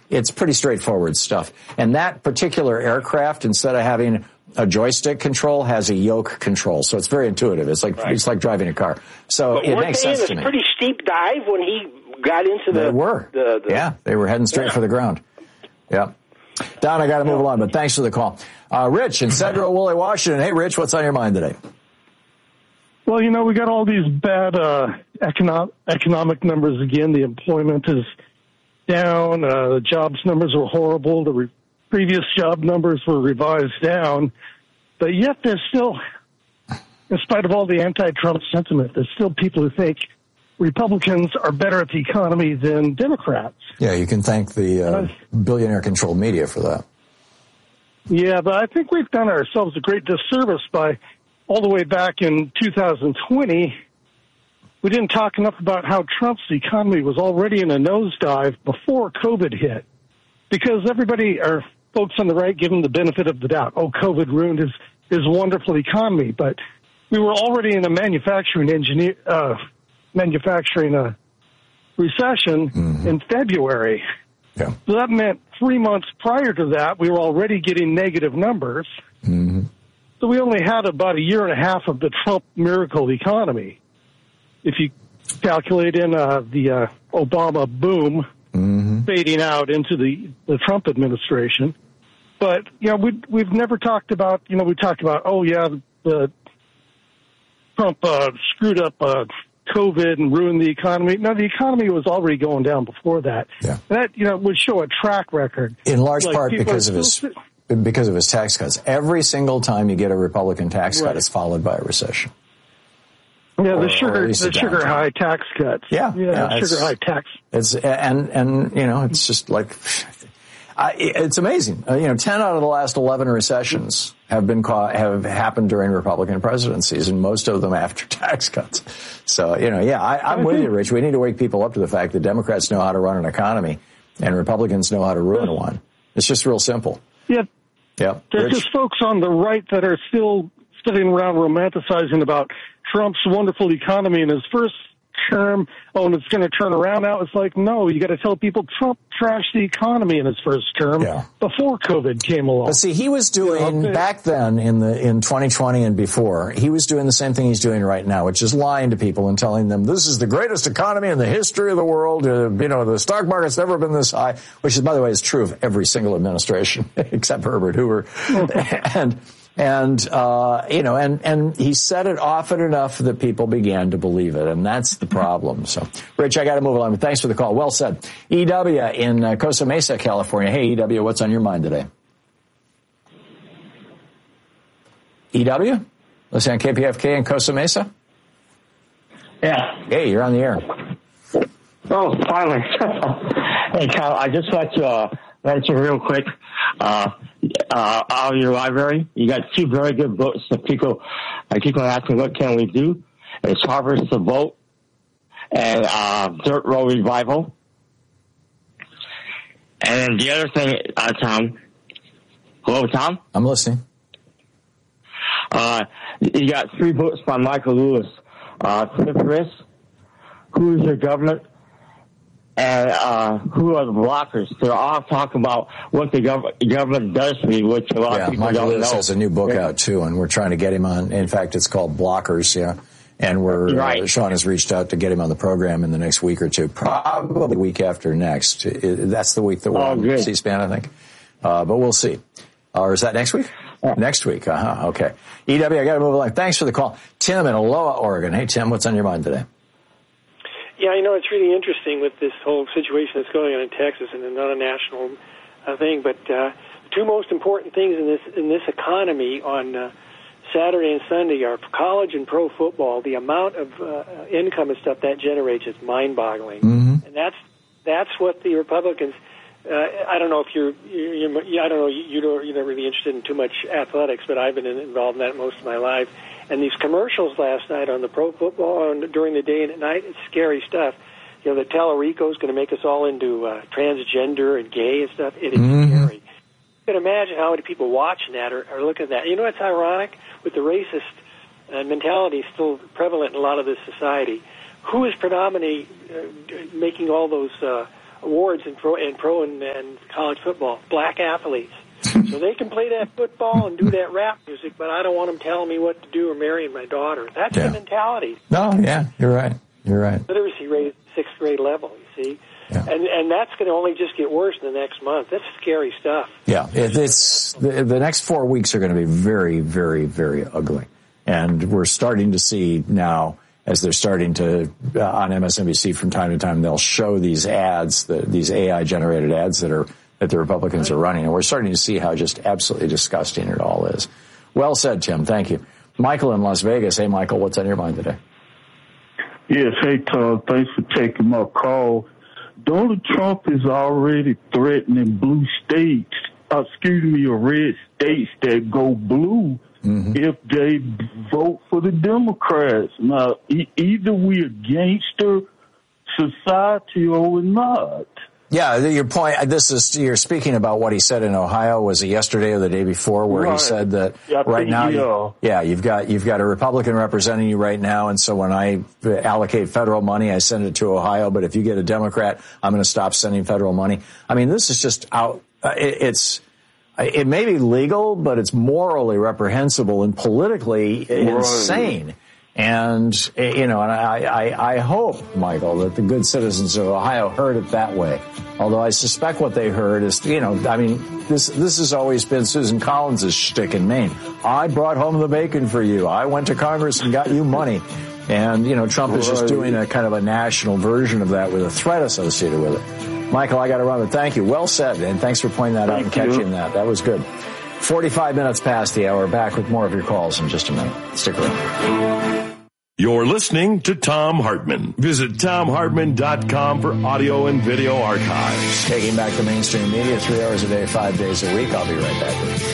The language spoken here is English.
It's pretty straightforward stuff. And that particular aircraft, instead of having a joystick control, has a yoke control. So it's very intuitive. It's like it's like driving a car. So it makes sense to me. Weren't they in a pretty steep dive when he got into the... They were. They were heading straight for the ground. Yeah. Don, I got to move along, but thanks for the call. Rich in Central Woolley, Washington. Hey, Rich, what's on your mind today? Well, we got all these bad economic numbers again. The employment is down. The jobs numbers were horrible. The previous job numbers were revised down. But yet there's still, in spite of all the anti-Trump sentiment, there's still people who think Republicans are better at the economy than Democrats. Yeah, you can thank the billionaire-controlled media for that. Yeah, but I think we've done ourselves a great disservice by all the way back in 2020, we didn't talk enough about how Trump's economy was already in a nosedive before COVID hit. Because everybody, or folks on the right, give him the benefit of the doubt. Oh, COVID ruined his wonderful economy. But we were already in a manufacturing recession in February. Yeah. So that meant 3 months prior to that, we were already getting negative numbers. Mm-hmm. So we only had about a year and a half of the Trump miracle economy. If you calculate in the Obama boom fading out into the Trump administration. But, we've never talked about, we talked about, the Trump screwed up COVID and ruined the economy. No, the economy was already going down before that. Yeah. That, would show a track record. In large part because of his tax cuts. Every single time you get a Republican tax cut, it's followed by a recession. Yeah, the sugar high tax cuts. Yeah, sugar high tax. It's it's just like it's amazing. 10 out of the last 11 recessions have happened during Republican presidencies, and most of them after tax cuts. So I'm with you, Rich. We need to wake people up to the fact that Democrats know how to run an economy, and Republicans know how to ruin one. It's just real simple. Yeah. Yeah. There's just folks on the right that are still sitting around romanticizing about Trump's wonderful economy in his first term. Oh, and it's going to turn around now. It's like, no, you got to tell people Trump trashed the economy in his first term before COVID came along. But see, he was doing back then in 2020 and before, he was doing the same thing he's doing right now, which is lying to people and telling them this is the greatest economy in the history of the world. The stock market's never been this high, which is, by the way, is true of every single administration except Herbert Hoover. And he said it often enough that people began to believe it, and that's the problem. So, Rich, I got to move along, but thanks for the call. Well said. EW in Costa Mesa, California. Hey, EW, what's on your mind today? EW? Listen on KPFK in Costa Mesa? Yeah. Hey, you're on the air. Oh, finally. Hey, Kyle, I just want to mention real quick, out of your library, you got two very good books that people are asking, what can we do? It's Harvest the Vote and Dirt Road Revival. And the other thing, Tom. Hello, Tom? I'm listening. You got three books by Michael Lewis. Fifth Risk, Who is Your Government, and Who Are the Blockers. They're all talking about what the government does for you, which a lot of people Michael don't Lewis know. has a new book out, too, and we're trying to get him on. In fact, it's called Blockers, and Sean has reached out to get him on the program in the next week or two, probably the week after next. That's the week that we're on C-SPAN, I think. But we'll see. Or is that next week? Next week, okay. EW, I got to move along. Thanks for the call. Tim in Aloha, Oregon. Hey, Tim, what's on your mind today? Yeah, it's really interesting with this whole situation that's going on in Texas, and it's not a national thing. But the two most important things in this economy on Saturday and Sunday are college and pro football. The amount of income and stuff that generates is mind-boggling, and that's what the Republicans. I don't know if you're not really interested in too much athletics, but I've been involved in that most of my life. And these commercials last night on the pro football during the day and at night, it's scary stuff. The Tallarico is going to make us all into transgender and gay and stuff. It is scary. You can imagine how many people watching that are looking at that. It's ironic with the racist mentality still prevalent in a lot of this society. Who is predominantly making all those awards in pro and college football. Black athletes. So they can play that football and do that rap music, but I don't want them telling me what to do or marrying my daughter. That's the mentality. No, yeah, you're right. You're right. Literacy rate at 6th grade level, you see. Yeah. And that's going to only just get worse in the next month. That's scary stuff. Yeah, it's the next 4 weeks are going to be very, very, very ugly. And we're starting to see now, as they're starting to, on MSNBC from time to time, they'll show these ads, these AI-generated ads that the Republicans are running. And we're starting to see how just absolutely disgusting it all is. Well said, Tim. Thank you. Michael in Las Vegas. Hey, Michael, what's on your mind today? Yes, hey, Tom. Thanks for taking my call. Donald Trump is already threatening blue states, or red states that go blue if they vote for the Democrats. Now, either we're gangster society or we're not. Yeah, your point, you're speaking about what he said in Ohio, was it yesterday or the day before, where he said that right now, you've got a Republican representing you right now, and so when I allocate federal money, I send it to Ohio, but if you get a Democrat, I'm going to stop sending federal money. I mean, this is just out, it may be legal, but it's morally reprehensible and politically insane. And, and I hope, Michael, that the good citizens of Ohio heard it that way. Although I suspect what they heard is, this has always been Susan Collins' shtick in Maine. I brought home the bacon for you. I went to Congress and got you money. And, Trump is just doing a kind of a national version of that with a threat associated with it. Michael, I got to run, but thank you. Well said. And thanks for pointing that out and catching that. That was good. 45 minutes past the hour. Back with more of your calls in just a minute. Stick around. You're listening to Thom Hartmann. Visit ThomHartmann.com for audio and video archives. Taking back the mainstream media 3 hours a day, 5 days a week. I'll be right back with you.